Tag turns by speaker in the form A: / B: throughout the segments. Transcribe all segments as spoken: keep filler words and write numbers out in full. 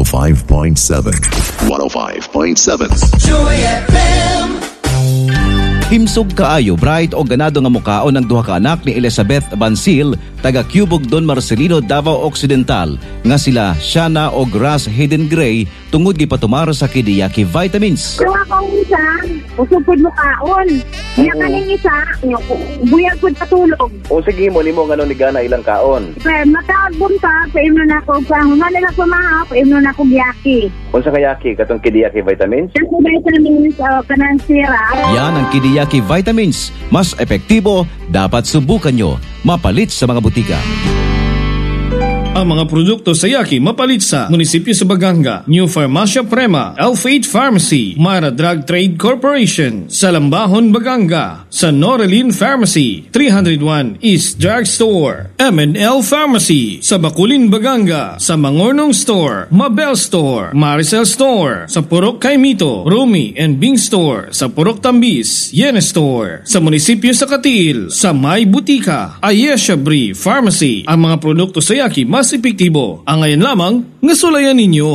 A: five point seven. one oh five point seven.
B: Joy F M.
C: Himsog kaayo bright o ganado nga mukaon ng duha ka anak ni Elizabeth Bansil taga Cubog Don Marcelino, Davao Occidental nga sila Shana o Grass Hidden Gray tungod gipatumar sa Kidiyaki Vitamins.
D: Kung akong isa, usog po mukaon. Niya kaning isa, buyag po patulog.
E: O sige mo, ni mo nga ni Gana ilang kaon.
D: Pero matagbon ka, paimno na ako sa human na ako maha, paimno na ako giyaki.
E: Kung sa kayaki, katong Kidiyaki Vitamins?
D: Kasi vitamins o kanang sira.
C: Yan ang Kidiyaki Vitamins. Mas epektibo, dapat subukan nyo. Mapalit sa mga butika.
F: Ang mga produkto sa Yaki mapalit sa munisipyo sa Baganga, New Farmacia Prema, Elf eight Pharmacy, Mara Drug Trade Corporation, Salambahon, Baganga, sa Norelin Pharmacy, three oh one East Drug Store, M and L Pharmacy, sa Bakulin, Baganga, sa Mangornong Store, Mabel Store, Maricel Store, sa Purok Kaimito, Rumi and Bing Store, sa Purok Tambis, Yene Store, sa munisipyo sa Katil, sa May Butika, Ayesha Brie Pharmacy. Ang mga produkto sa Yaki mas epektibo. Ang ngayon lamang, ngasulayan ninyo.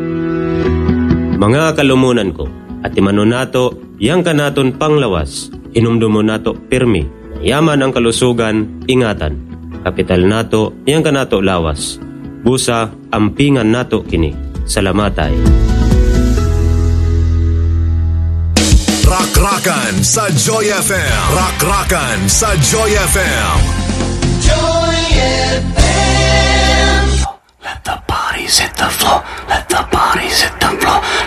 G: Mga kalumunan ko, at imano nato, yang kanaton panglawas, inumdumo nato pirmi, yaman ang kalusugan, ingatan, kapital nato, yang kanato lawas, busa, ampingan nato kini, salamatay.
A: Rock-rockan sa Joy F M. Rock-rockan sa Joy F M.
B: Joy F M.
H: Let the bodies hit the floor. Let the bodies hit the floor.